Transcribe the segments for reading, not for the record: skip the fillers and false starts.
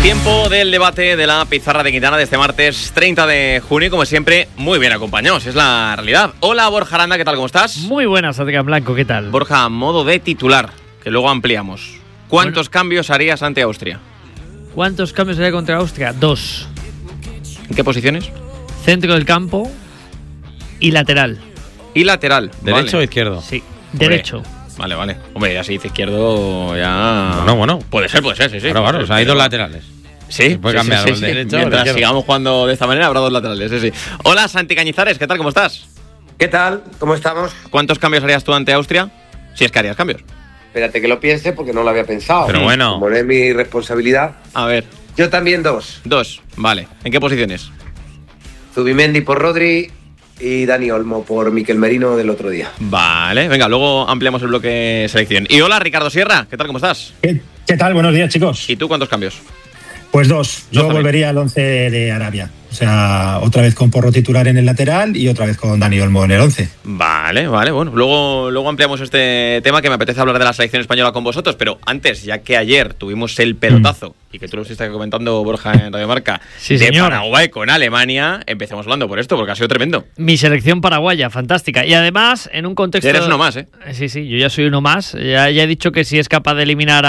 Tiempo del debate de la pizarra de Quintana de este martes 30 de junio, como siempre, muy bien acompañados, es la realidad. Hola Borja Aranda, ¿qué tal? ¿Cómo estás? Muy buenas, Adrián Blanco, ¿qué tal? Borja, modo de titular, que luego ampliamos. ¿Cuántos cambios harías ante Austria? ¿Cuántos cambios haría contra Austria? 2. ¿En qué posiciones? Centro del campo y lateral. Y lateral. ¿Derecho vale. o izquierdo? Sí, derecho. Vale. Hombre, ya si dice izquierdo, ya... Bueno. Puede ser, sí. Claro, o sea, hay dos laterales. Sí, puede cambiar sí. el derecho. Mientras sigamos jugando de esta manera, habrá dos laterales, sí. Hola, Santi Cañizares, ¿qué tal? ¿Cómo estás? ¿Qué tal? ¿Cómo estamos? ¿Cuántos cambios harías tú ante Austria? Si es que harías cambios. Espérate que lo piense porque no lo había pensado. Pero bueno. Como no es mi responsabilidad. A ver. Yo también 2. 2, vale. ¿En qué posiciones? Zubimendi por Rodri y Dani Olmo por Miquel Merino del otro día. Vale, venga, luego ampliamos el bloque selección. Y hola, Ricardo Sierra, ¿qué tal? ¿Cómo estás? ¿Qué tal? Buenos días, chicos. ¿Y tú cuántos cambios? Pues 2. Yo también. volvería al 11 de Arabia. O sea, otra vez con Porro titular en el lateral y otra vez con Dani Olmo en el 11. Vale, bueno. Luego ampliamos este tema, que me apetece hablar de la selección española con vosotros, pero antes, ya que ayer tuvimos el pelotazo, y que tú lo estás comentando, Borja, en Radio Marca, Sí, de señor. Paraguay con Alemania, empecemos hablando por esto, porque ha sido tremendo. Mi selección paraguaya, fantástica. Y además, en un contexto... Ya eres uno más, ¿eh? Sí, yo ya soy uno más. Ya he dicho que si es capaz de eliminar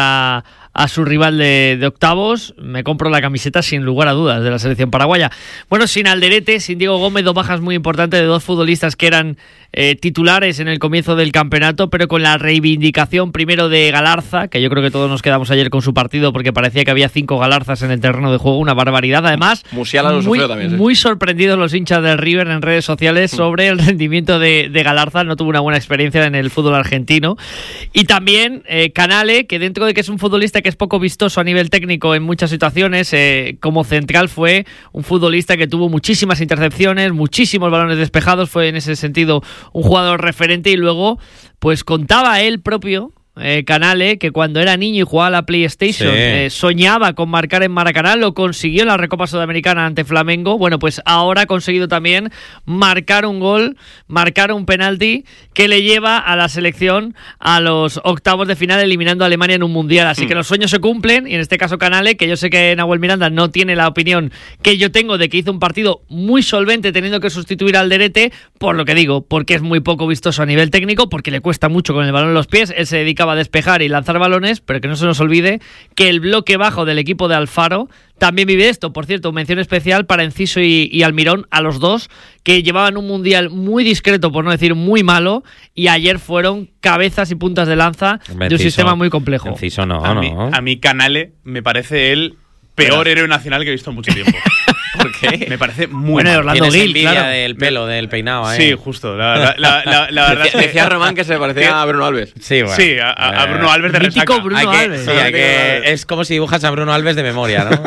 a su rival de octavos, me compro la camiseta sin lugar a dudas de la selección paraguaya. Bueno, sin Alderete, sin Diego Gómez, dos bajas muy importantes de dos futbolistas que eran titulares en el comienzo del campeonato, pero con la reivindicación primero de Galarza, que yo creo que todos nos quedamos ayer con su partido porque parecía que había 5 Galarzas en el terreno de juego, una barbaridad. Además, Musiala lo sufrió también, sí. Muy sorprendidos los hinchas del River en redes sociales sobre el rendimiento de Galarza. No tuvo una buena experiencia en el fútbol argentino. Y también Canale, que dentro de que es un futbolista que es poco vistoso a nivel técnico en muchas situaciones, como central fue un futbolista que tuvo muchísimas intercepciones, muchísimos balones despejados, fue en ese sentido un jugador referente. Y luego pues contaba él propio, Canale, que cuando era niño y jugaba a la PlayStation, soñaba con marcar en Maracaná. Lo consiguió en la Recopa Sudamericana ante Flamengo. Bueno, pues ahora ha conseguido también marcar un gol, marcar un penalti que le lleva a la selección a los octavos de final, eliminando a Alemania en un mundial. Así que los sueños se cumplen, y en este caso Canale, que yo sé que Nahuel Miranda no tiene la opinión que yo tengo de que hizo un partido muy solvente teniendo que sustituir al Alderete, por lo que digo, porque es muy poco vistoso a nivel técnico, porque le cuesta mucho con el balón en los pies. Él se dedicaba a despejar y lanzar balones, pero que no se nos olvide que el bloque bajo del equipo de Alfaro también vive esto. Por cierto, mención especial para Enciso y Almirón, a los dos, que llevaban un mundial muy discreto, por no decir muy malo, y ayer fueron cabezas y puntas de lanza de un sistema muy complejo. Enciso no. A mí Canale me parece el peor héroe nacional que he visto en mucho tiempo. ¿Por qué? Me parece muy Bueno, malo. Orlando Tienes Gil, envidia claro. del pelo, del peinado, Sí, justo. La verdad es que... Decía Román que se parecía a Bruno Alves. Sí, bueno. Sí, a Bruno Alves de Mítico resaca. Bruno Alves. Sí, es como si dibujas a Bruno Alves de memoria, ¿no?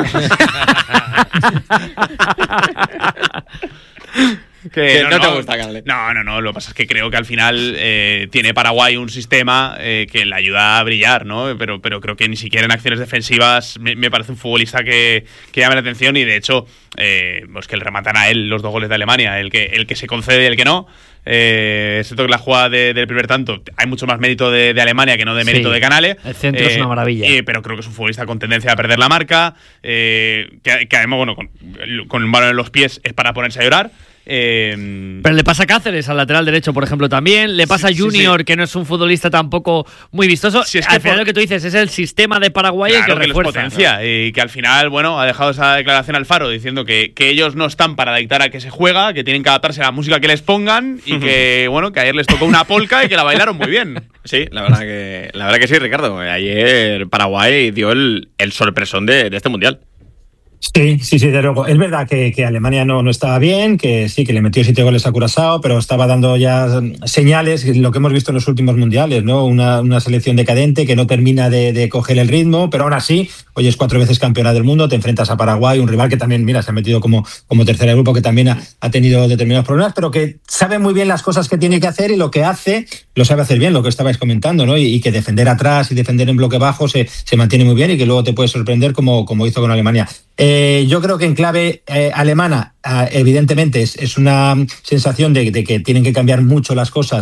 Que no te gusta, Canale. No, lo que pasa es que creo que al final tiene Paraguay un sistema que le ayuda a brillar, ¿no? Pero creo que ni siquiera en acciones defensivas me parece un futbolista que llame la atención. Y de hecho, pues que le rematan a él los 2 goles de Alemania, el que se concede y el que no. Excepto que la jugada del primer tanto hay mucho más mérito de Alemania que no de mérito de Canale. El centro es una maravilla. Pero creo que es un futbolista con tendencia a perder la marca, que además, bueno, con el balón en los pies es para ponerse a llorar. Pero le pasa a Cáceres, al lateral derecho, por ejemplo, también. Le pasa a Junior, que no es un futbolista tampoco muy vistoso. Sí, es que al final lo que tú dices es el sistema de Paraguay, claro, el que refuerza. los potencia, ¿no? Y que al final, bueno, ha dejado esa declaración Alfaro diciendo que ellos no están para dictar a qué se juega, que tienen que adaptarse a la música que les pongan, y que, bueno, que ayer les tocó una polka y que la bailaron muy bien. Sí, la verdad que sí, Ricardo. Ayer Paraguay dio el sorpresón de este mundial. Sí, de luego. Es verdad que Alemania no estaba bien, que sí, que le metió 7 goles a Curazao, pero estaba dando ya señales, lo que hemos visto en los últimos mundiales, ¿no? Una selección decadente que no termina de coger el ritmo, pero aún así, hoy es 4 veces campeona del mundo, te enfrentas a Paraguay, un rival que también, mira, se ha metido como tercera de grupo, que también ha tenido determinados problemas, pero que sabe muy bien las cosas que tiene que hacer, y lo que hace, lo sabe hacer bien, lo que estabais comentando, ¿no? Y que defender atrás y defender en bloque bajo se mantiene muy bien, y que luego te puede sorprender como hizo con Alemania. Yo creo que en clave alemana, evidentemente, es una sensación de que tienen que cambiar mucho las cosas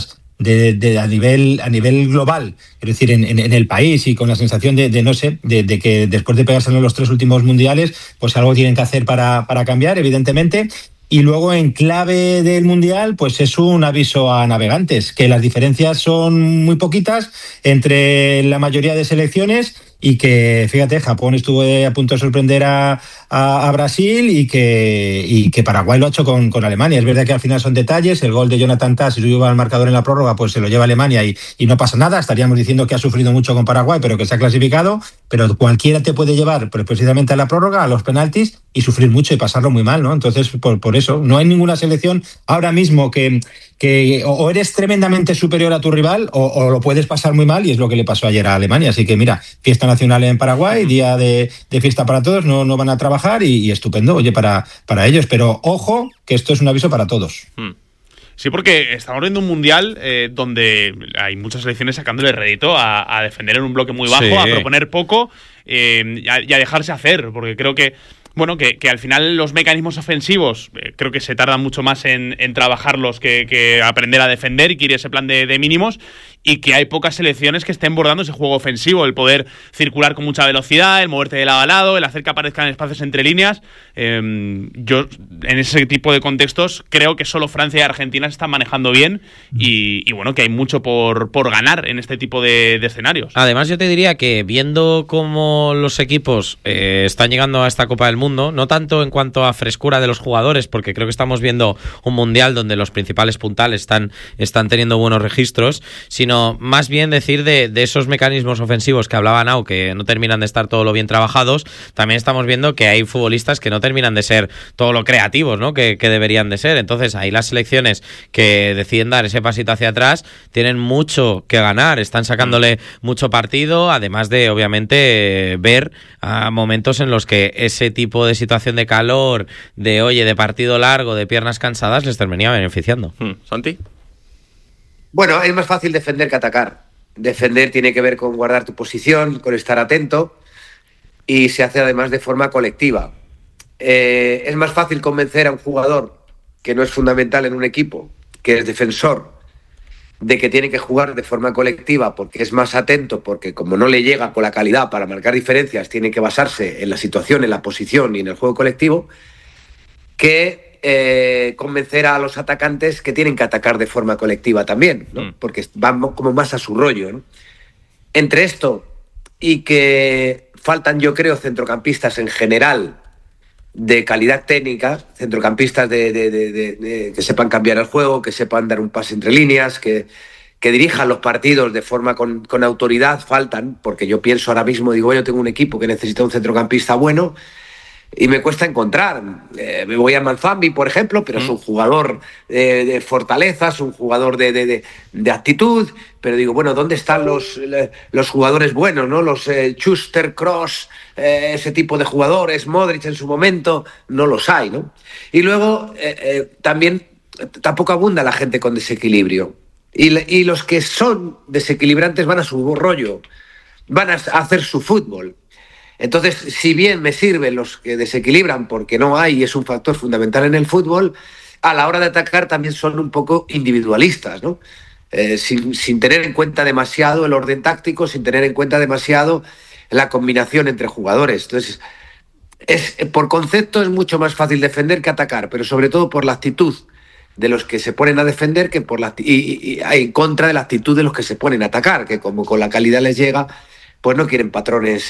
a nivel global, es decir, en el país, y con la sensación de que después de pegarse en los 3 últimos mundiales, pues algo tienen que hacer para cambiar, evidentemente. Y luego, en clave del Mundial, pues es un aviso a navegantes, que las diferencias son muy poquitas entre la mayoría de selecciones, y que, fíjate, Japón estuvo a punto de sorprender a Brasil, y que Paraguay lo ha hecho con Alemania. Es verdad que al final son detalles. El gol de Jonathan Tah, si lo lleva al marcador en la prórroga, pues se lo lleva Alemania y no pasa nada. Estaríamos diciendo que ha sufrido mucho con Paraguay, pero que se ha clasificado. Pero cualquiera te puede llevar precisamente a la prórroga, a los penaltis, y sufrir mucho y pasarlo muy mal, ¿no? Entonces, por eso, no hay ninguna selección ahora mismo que o eres tremendamente superior a tu rival, o lo puedes pasar muy mal, y es lo que le pasó ayer a Alemania. Así que mira, fiesta nacional en Paraguay, día de fiesta para todos, no van a trabajar, y estupendo, oye, para ellos. Pero ojo, que esto es un aviso para todos. Sí, porque estamos viendo un mundial donde hay muchas selecciones sacándole rédito a defender en un bloque muy bajo, a proponer poco y a dejarse hacer, porque creo que bueno, que al final los mecanismos ofensivos creo que se tardan mucho más en trabajarlos que aprender a defender y que ir ese plan de mínimos, y que hay pocas selecciones que estén bordando ese juego ofensivo, el poder circular con mucha velocidad, el moverte de lado a lado, el hacer que aparezcan espacios entre líneas. Yo, en ese tipo de contextos, creo que solo Francia y Argentina se están manejando bien, y bueno, que hay mucho por ganar en este tipo de escenarios. Además, yo te diría que viendo cómo los equipos están llegando a esta Copa del Mundo, no tanto en cuanto a frescura de los jugadores, porque creo que estamos viendo un mundial donde los principales puntales están teniendo buenos registros, sino más bien decir de esos mecanismos ofensivos que hablaba Nau, que no terminan de estar todo lo bien trabajados. También estamos viendo que hay futbolistas que no terminan de ser todo lo creativos, ¿no? que deberían de ser. Entonces ahí las selecciones que deciden dar ese pasito hacia atrás tienen mucho que ganar, están sacándole mucho partido, además de obviamente ver a momentos en los que ese tipo de situación de calor, de partido largo, de piernas cansadas, les terminaría beneficiando. ¿Santi? Bueno, es más fácil defender que atacar. Defender tiene que ver con guardar tu posición, con estar atento, y se hace además de forma colectiva. Es más fácil convencer a un jugador que no es fundamental en un equipo, que es defensor, de que tiene que jugar de forma colectiva porque es más atento, porque como no le llega con la calidad para marcar diferencias, tiene que basarse en la situación, en la posición y en el juego colectivo, que convencer a los atacantes que tienen que atacar de forma colectiva también, ¿no? Porque van como más a su rollo, ¿no? Entre esto y que faltan, yo creo, centrocampistas en general de calidad técnica, centrocampistas que sepan cambiar el juego, que sepan dar un pase entre líneas, que dirijan los partidos de forma con autoridad, faltan, porque yo pienso ahora mismo, digo, yo tengo un equipo que necesita un centrocampista bueno, y me cuesta encontrar. Me voy a Manzambi, por ejemplo, pero es un jugador de fortaleza, es un jugador de actitud, pero digo, bueno, ¿dónde están los jugadores buenos, ¿no? Los Schuster, Kroos, ese tipo de jugadores, Modric en su momento, no los hay, ¿no? Y luego también tampoco abunda la gente con desequilibrio. Y los que son desequilibrantes van a su rollo, van a hacer su fútbol. Entonces, si bien me sirven los que desequilibran porque no hay, y es un factor fundamental en el fútbol, a la hora de atacar también son un poco individualistas, ¿no? Sin tener en cuenta demasiado el orden táctico, sin tener en cuenta demasiado la combinación entre jugadores. Entonces, por concepto es mucho más fácil defender que atacar, pero sobre todo por la actitud de los que se ponen a defender que y en contra de la actitud de los que se ponen a atacar, que como con la calidad les llega, pues no quieren patrones